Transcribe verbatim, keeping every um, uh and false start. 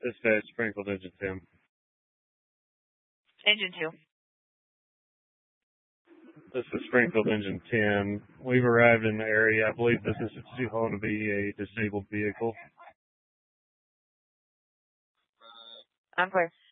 Dispatch, Springfield, Engine ten. Engine two. This is Springfield, Engine ten. We've arrived in the area. I believe this is going to be a disabled vehicle. I'm clear.